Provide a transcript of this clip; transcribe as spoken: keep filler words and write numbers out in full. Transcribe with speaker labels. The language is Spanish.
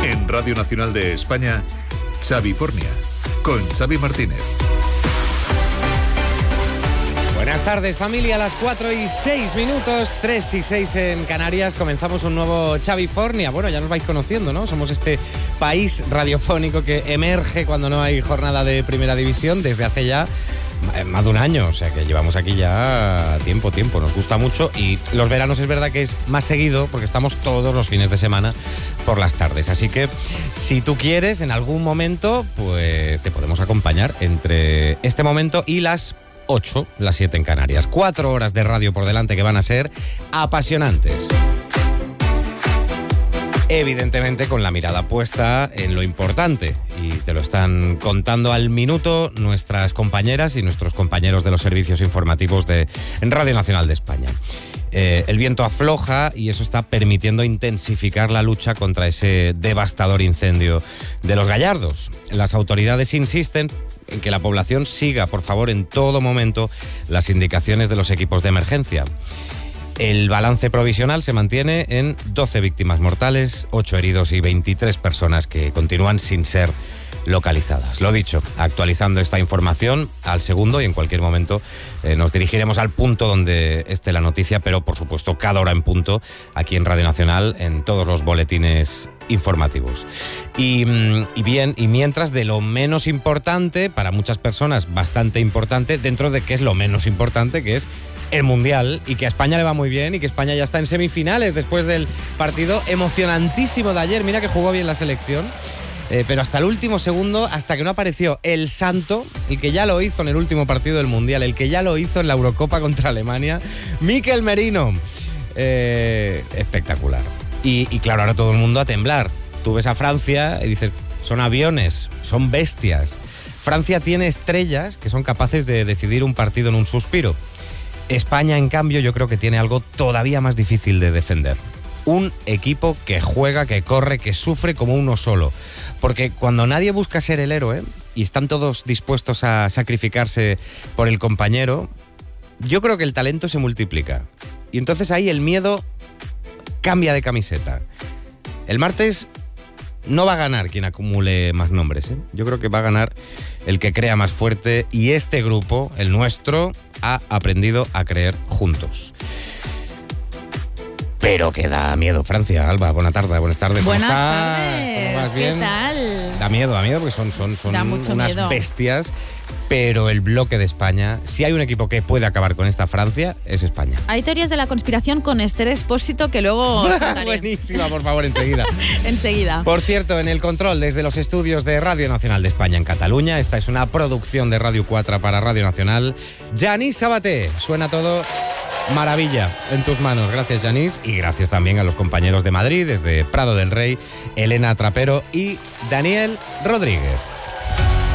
Speaker 1: En Radio Nacional de España, Xavifornia, con Xavi Martínez.
Speaker 2: Buenas tardes, familia, a las cuatro y seis minutos, tres y seis en Canarias, comenzamos un nuevo Xavifornia. Bueno, ya nos vais conociendo, ¿no? Somos este país radiofónico que emerge cuando no hay jornada de Primera División desde hace ya más de un año, o sea que llevamos aquí ya tiempo, tiempo, nos gusta mucho y los veranos es verdad que es más seguido porque estamos todos los fines de semana por las tardes, así que si tú quieres en algún momento pues te podemos acompañar entre este momento y las ocho, las siete en Canarias, cuatro horas de radio por delante que van a ser apasionantes. Evidentemente con la mirada puesta en lo importante y te lo están contando al minuto nuestras compañeras y nuestros compañeros de los servicios informativos de Radio Nacional de España. Eh, el viento afloja y eso está permitiendo intensificar la lucha contra ese devastador incendio de Los Gallardos. Las autoridades insisten en que la población siga, por favor, en todo momento las indicaciones de los equipos de emergencia. El balance provisional se mantiene en doce víctimas mortales, ocho heridos y veintitrés personas que continúan sin ser localizadas. Lo dicho, actualizando esta información al segundo y en cualquier momento eh, nos dirigiremos al punto donde esté la noticia, pero por supuesto cada hora en punto aquí en Radio Nacional, en todos los boletines informativos. Y, y bien, y mientras de lo menos importante, para muchas personas bastante importante, dentro de que es lo menos importante, que es el Mundial, y que a España le va muy bien y que España ya está en semifinales después del partido emocionantísimo de ayer. Mira que jugó bien la selección, eh, pero hasta el último segundo, hasta que no apareció el santo, el que ya lo hizo en el último partido del Mundial, el que ya lo hizo en la Eurocopa contra Alemania, Mikel Merino. Eh, espectacular. Y, y claro, ahora todo el mundo a temblar. Tú ves a Francia y dices, son aviones, son bestias. Francia tiene estrellas que son capaces de decidir un partido en un suspiro. España, en cambio, yo creo que tiene algo todavía más difícil de defender. Un equipo que juega, que corre, que sufre como uno solo. Porque cuando nadie busca ser el héroe y están todos dispuestos a sacrificarse por el compañero, yo creo que el talento se multiplica. Y entonces ahí el miedo cambia de camiseta. El martes no va a ganar quien acumule más nombres, ¿eh? Yo creo que va a ganar el que crea más fuerte y este grupo, el nuestro, ha aprendido a creer juntos. Pero que da miedo, Francia. Alba, buena tarde, buenas tardes. ¿Cómo
Speaker 3: Buenas
Speaker 2: estás?
Speaker 3: tardes.
Speaker 2: ¿Cómo vas? ¿Bien?
Speaker 3: ¿Qué tal?
Speaker 2: Da miedo, da miedo porque son, son, son unas
Speaker 3: miedo.
Speaker 2: bestias. Pero el bloque de España, si hay un equipo que puede acabar con esta Francia, es España.
Speaker 3: Hay teorías de la conspiración con Esther Expósito que luego contaré.
Speaker 2: Buenísima, por favor, enseguida.
Speaker 3: Enseguida.
Speaker 2: Por cierto, en el control desde los estudios de Radio Nacional de España en Cataluña, esta es una producción de Radio cuatro para Radio Nacional. Yanis Sabaté, suena todo maravilla en tus manos. Gracias, Yanis, y gracias también a los compañeros de Madrid, desde Prado del Rey, Elena Trapero y Daniel Rodríguez.